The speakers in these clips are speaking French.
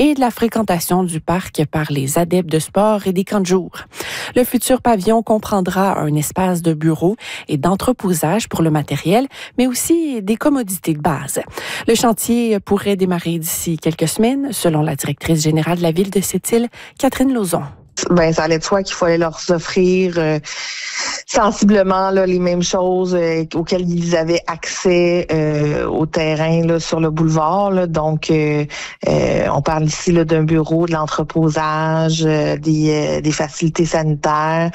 et de la fréquentation du parc par les adeptes de sport et des camps de jour. Le futur pavillon comprendra un espace de bureau et d'entreposage pour le matériel, mais aussi des commodités de base. Le chantier pourrait démarrer d'ici quelques semaines, selon la directrice générale de la ville de Sept-Îles, Catherine Lauzon. Ben, ça allait de soi qu'il fallait leur offrir sensiblement là, les mêmes choses auxquelles ils avaient accès au terrain là, sur le boulevard. Là. Donc, on parle ici là, d'un bureau, de l'entreposage, des facilités sanitaires,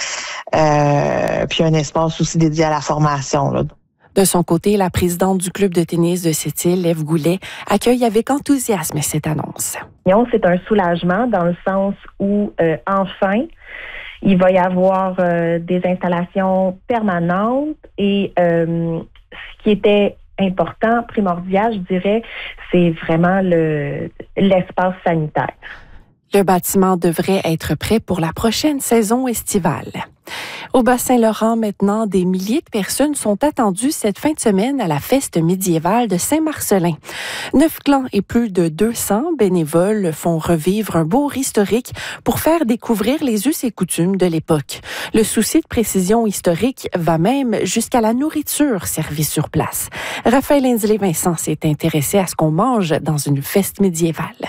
puis un espace aussi dédié à la formation. Là. De son côté, la présidente du club de tennis de Sept-Îles, Ève Goulet, accueille avec enthousiasme cette annonce. C'est un soulagement dans le sens où, enfin, il va y avoir des installations permanentes et ce qui était important, primordial, je dirais, c'est vraiment l'espace sanitaire. Le bâtiment devrait être prêt pour la prochaine saison estivale. Au Bas-Saint-Laurent, maintenant, des milliers de personnes sont attendues cette fin de semaine à la fête médiévale de Saint-Marcellin. 9 clans et plus de 200 bénévoles font revivre un bourg historique pour faire découvrir les us et coutumes de l'époque. Le souci de précision historique va même jusqu'à la nourriture servie sur place. Raphaël Indilé-Vincent s'est intéressé à ce qu'on mange dans une fête médiévale.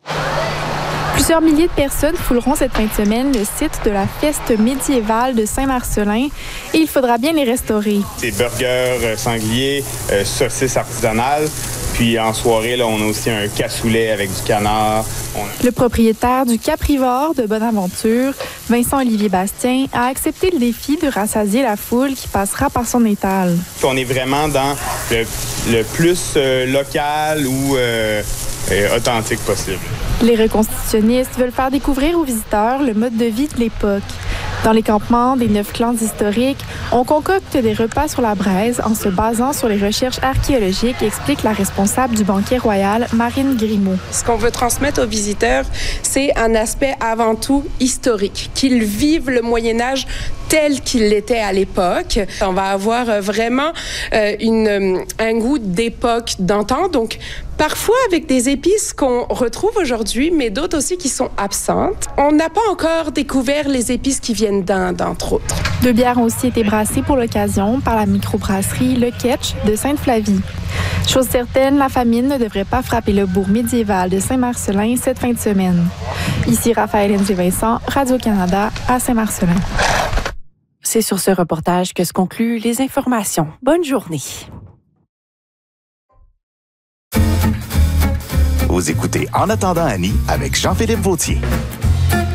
Plusieurs milliers de personnes fouleront cette fin de semaine le site de la fête médiévale de Saint-Marcellin et il faudra bien les restaurer. C'est burgers sangliers, saucisses artisanales, puis en soirée, là, on a aussi un cassoulet avec du canard. Le propriétaire du Caprivore de Bonaventure, Vincent-Olivier Bastien, a accepté le défi de rassasier la foule qui passera par son étal. On est vraiment dans le plus local ou authentique possible. Les reconstitutionnistes veulent faire découvrir aux visiteurs le mode de vie de l'époque. Dans les campements des 9 clans historiques, on concocte des repas sur la braise en se basant sur les recherches archéologiques, explique la responsable du banquet royal, Marine Grimaud. Ce qu'on veut transmettre aux visiteurs, c'est un aspect avant tout historique, qu'ils vivent le Moyen-Âge tel qu'il l'était à l'époque. On va avoir vraiment un goût d'époque, d'antan, donc parfois avec des épices qu'on retrouve aujourd'hui, mais d'autres aussi qui sont absentes. On n'a pas encore découvert les épices qui viennent d'Inde, entre autres. 2 bières ont aussi été brassées pour l'occasion par la microbrasserie Le Ketch de Sainte-Flavie. Chose certaine, la famine ne devrait pas frapper le bourg médiéval de Saint-Marcellin cette fin de semaine. Ici Raphaël Indilé-Vincent, Radio-Canada à Saint-Marcellin. C'est sur ce reportage que se concluent les informations. Bonne journée. Vous écoutez En attendant Annie avec Jean-Philippe Vautier.